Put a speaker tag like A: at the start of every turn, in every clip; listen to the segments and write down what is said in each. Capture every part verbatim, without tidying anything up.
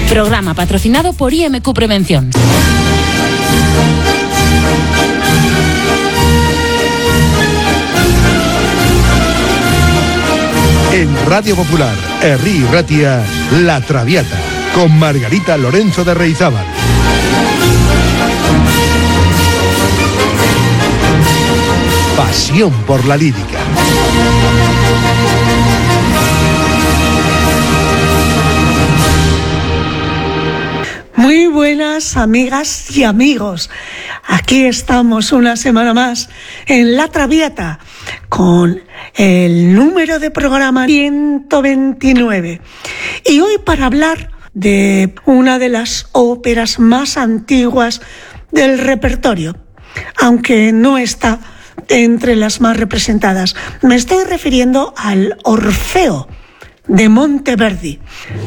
A: Programa patrocinado por I M Q Prevención.
B: En Radio Popular, Herri Ratia, La Traviata, con Margarita Lorenzo de Reizábal. Pasión por la lírica.
C: Muy buenas amigas y amigos. Aquí estamos una semana más en La Traviata con el número de programa ciento veintinueve. Y hoy para hablar de una de las óperas más antiguas del repertorio, aunque no está entre las más representadas. Me estoy refiriendo al Orfeo de Monteverdi.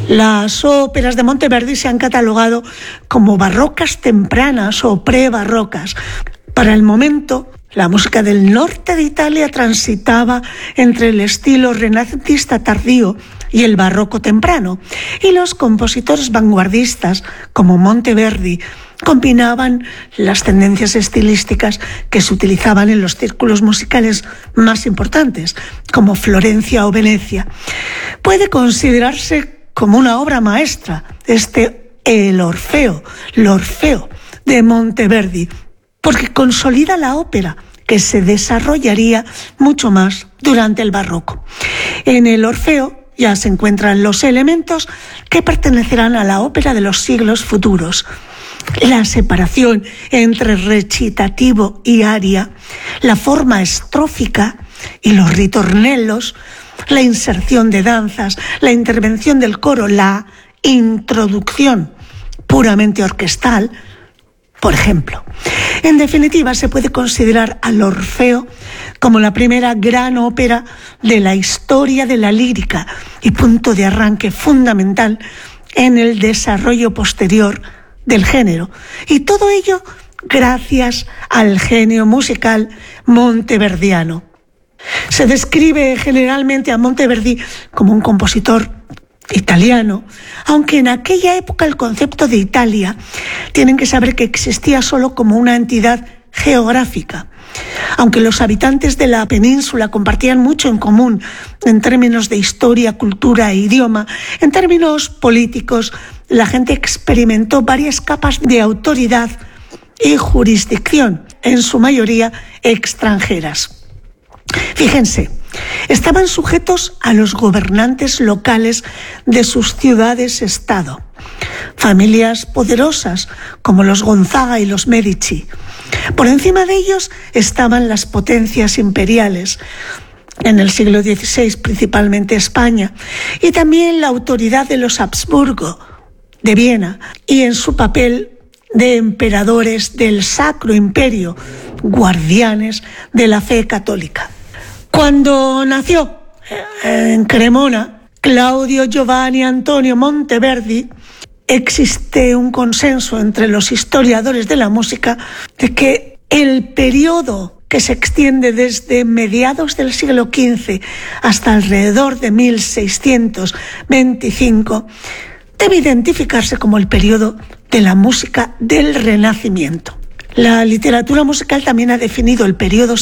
C: Las óperas de Monteverdi se han catalogado como barrocas tempranas o prebarrocas. Para el momento, la música del norte de Italia transitaba entre el estilo renacentista tardío y el barroco temprano, y los compositores vanguardistas como Monteverdi combinaban las tendencias estilísticas que se utilizaban en los círculos musicales más importantes, como Florencia o Venecia. Puede considerarse como una obra maestra este El Orfeo, l'Orfeo de Monteverdi, porque consolida la ópera que se desarrollaría mucho más durante el barroco. En el Orfeo ya se encuentran los elementos que pertenecerán a la ópera de los siglos futuros: la separación entre recitativo y aria, la forma estrófica y los ritornellos, la inserción de danzas, la intervención del coro, la introducción puramente orquestal, por ejemplo. En definitiva, se puede considerar al Orfeo como la primera gran ópera de la historia de la lírica y punto de arranque fundamental en el desarrollo posterior del género, y todo ello gracias al genio musical monteverdiano. Se describe generalmente a Monteverdi como un compositor italiano, aunque en aquella época el concepto de Italia tienen que saber que existía solo como una entidad geográfica. Aunque los habitantes de la península compartían mucho en común en términos de historia, cultura e idioma, en términos políticos la gente experimentó varias capas de autoridad y jurisdicción, en su mayoría extranjeras. Fíjense, estaban sujetos a los gobernantes locales de sus ciudades-estado, familias poderosas como los Gonzaga y los Medici. Por encima de ellos estaban las potencias imperiales, en el siglo dieciséis principalmente España, y también la autoridad de los Habsburgo de Viena, y en su papel de emperadores del Sacro Imperio, guardianes de la fe católica. Cuando nació en Cremona Claudio Giovanni Antonio Monteverdi, existe un consenso entre los historiadores de la música de que el periodo que se extiende desde mediados del siglo quince hasta alrededor de mil seiscientos veinticinco debe identificarse como el periodo de la música del Renacimiento. La literatura musical también ha definido el periodo